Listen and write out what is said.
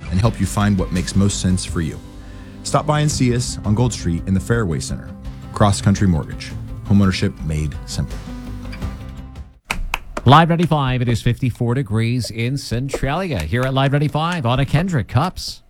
and help you find what makes most sense for you. Stop by and see us on Gold Street in the Fairway Center. Cross Country Mortgage. Homeownership made simple. Live 95, it is 54 degrees in Centralia. Here at Live 95, Anna Kendrick, Cups.